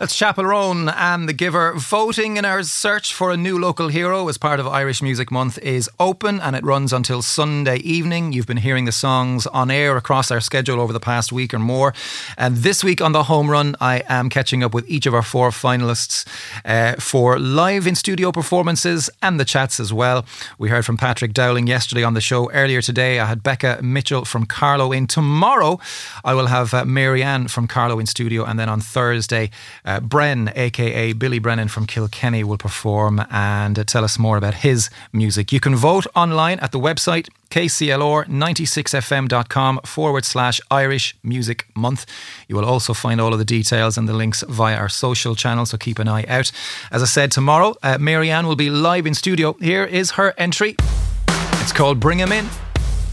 That's Chapel Roan and The Giver. Voting in our search for a new local hero as part of Irish Music Month is open and it runs until Sunday evening. You've been hearing the songs on air across our schedule over the past week or more. And this week on the home run, I am catching up with each of our 4 finalists for live in-studio performances and the chats as well. We heard from Patrick Dowling yesterday on the show. Earlier today, I had Becca Mitchell from Carlow in. Tomorrow, I will have Mary-Ann from Carlow in studio, and then on Thursday, Bren, aka Billy Brennan from Kilkenny, will perform and tell us more about his music. You can vote online at the website kclr96fm.com/Irish Music Month. You will also find all of the details and the links via our social channels, so keep an eye out. As I said, tomorrow, Mary-Ann will be live in studio. Here is her entry. It's called Bring 'Em In.